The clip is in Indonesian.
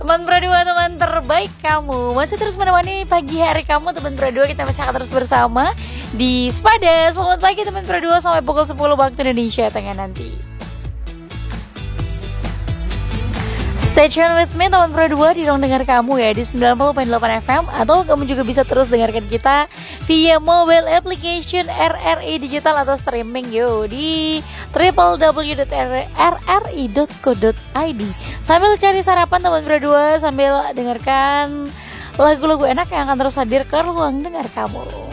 Teman Pro 2, teman terbaik kamu masih terus menemani pagi hari kamu. Teman Pro 2, kita masih akan terus bersama di Sepada. Selamat pagi teman Pro 2, sampai pukul 10 waktu Indonesia Tengah nanti. Stay tune with me teman Pro 2 di ruang dengar kamu ya di 90.8 FM. Atau kamu juga bisa terus dengarkan kita via mobile application RRI Digital atau streaming di www.rri.co.id. Sambil cari sarapan teman Pro 2, sambil dengarkan lagu-lagu enak yang akan terus hadir ke ruang dengar kamu.